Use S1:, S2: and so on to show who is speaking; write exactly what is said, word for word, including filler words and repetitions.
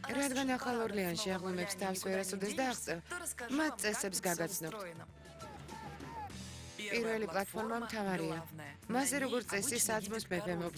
S1: რადგან ახალ ორლეანში აღლუმებს თავს ვერასოდეს დააღწევ, მათ წესებს გაგაცნობთ. პირველი პლატფორმა მთავარია. მასზე როგორც წესი საძმოს მეფე